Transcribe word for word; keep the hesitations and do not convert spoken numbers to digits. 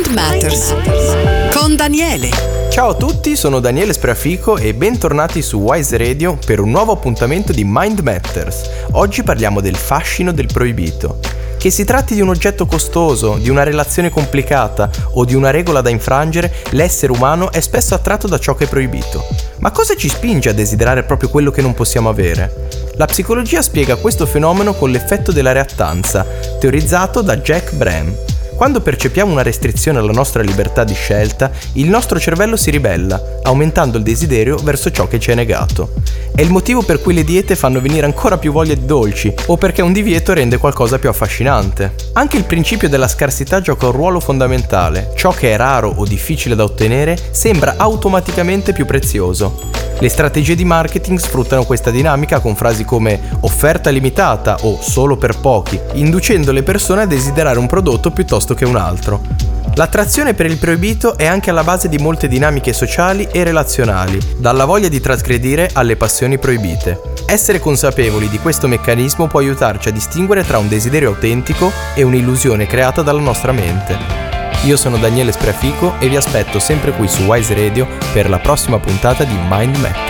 Mind Matters con Daniele. Ciao a tutti, sono Daniele Spreafico e bentornati su Wise Radio per un nuovo appuntamento di Mind Matters. Oggi parliamo del fascino del proibito. Che si tratti di un oggetto costoso, di una relazione complicata o di una regola da infrangere, l'essere umano è spesso attratto da ciò che è proibito. Ma cosa ci spinge a desiderare proprio quello che non possiamo avere? La psicologia spiega questo fenomeno con l'effetto della reattanza, teorizzato da Jack Bram. Quando percepiamo una restrizione alla nostra libertà di scelta, il nostro cervello si ribella, aumentando il desiderio verso ciò che ci è negato. È il motivo per cui le diete fanno venire ancora più voglia di dolci, o perché un divieto rende qualcosa più affascinante. Anche il principio della scarsità gioca un ruolo fondamentale. Ciò che è raro o difficile da ottenere sembra automaticamente più prezioso. Le strategie di marketing sfruttano questa dinamica con frasi come offerta limitata o solo per pochi, inducendo le persone a desiderare un prodotto piuttosto che un altro. L'attrazione per il proibito è anche alla base di molte dinamiche sociali e relazionali, dalla voglia di trasgredire alle passioni proibite. Essere consapevoli di questo meccanismo può aiutarci a distinguere tra un desiderio autentico e un'illusione creata dalla nostra mente. Io sono Daniele Spreafico e vi aspetto sempre qui su Wise Radio per la prossima puntata di Mind Matters.